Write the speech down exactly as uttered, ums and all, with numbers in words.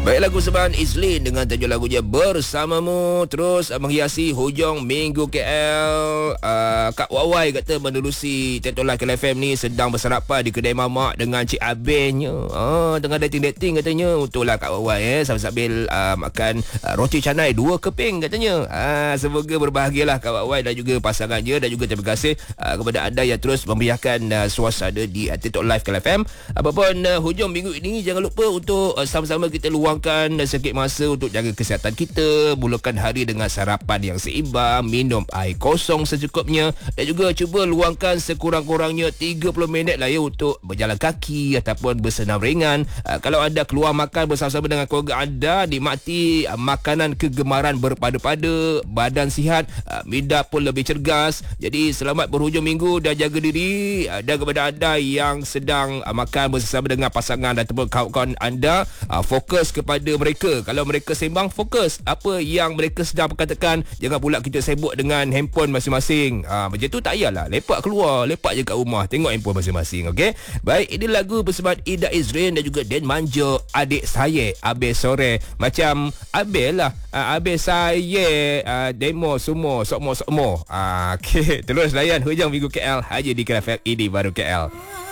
Baik, lagu sembahan Izlin dengan tajuk lagunya Bersamamu terus uh, menghiasi hujung minggu K L. uh, Kak Wawai kata menerusi Teknologi K L F M ni sedang bersarapan di kedai mamak dengan Cik Abenya. uh, Tengah dating-dating katanya. Untunglah Kak Wawai eh, sambil-sambil uh, makan uh, roti canai dua keping katanya. uh, Semoga berbahagialah Kak Wawai dan juga pasangannya. Dan juga terima kasih uh, kepada anda yang terus memeriahkan uh, suasana di uh, TikTok Live K L F M. Apapun uh, hujung minggu ini, jangan lupa untuk uh, sama-sama kita luang sedikit masa untuk jaga kesihatan kita. Mulakan hari dengan sarapan yang seimbang, minum air kosong secukupnya, dan juga cuba luangkan sekurang-kurangnya tiga puluh minit lah ya untuk berjalan kaki ataupun bersenam ringan. Uh, kalau anda keluar makan bersama-sama dengan keluarga anda, nikmati uh, makanan kegemaran berpada-pada, badan sihat, uh, minda pun lebih cergas. Jadi selamat berhujung minggu dan jaga diri. Uh, dan kepada anda yang sedang uh, makan bersama dengan pasangan ataupun kawan-kawan anda, uh, fokus ke kepada mereka. Kalau mereka sembang, fokus apa yang mereka sedang perkatakan. Jangan pula kita sibuk dengan handphone masing-masing. ha, Macam tu tak payahlah. Lepak keluar, lepak je kat rumah, tengok handphone masing-masing. Okey. Baik, ini lagu persembahan Ida Izrin dan juga Dan Manjo, Adik Saya Abel Sore. Macam Abel lah, ha, Abel saya ha, demo semua sokmo-sokmo. ha, Okey. Terus layan hujung minggu K L hanya di K L F M. Ini baru K L.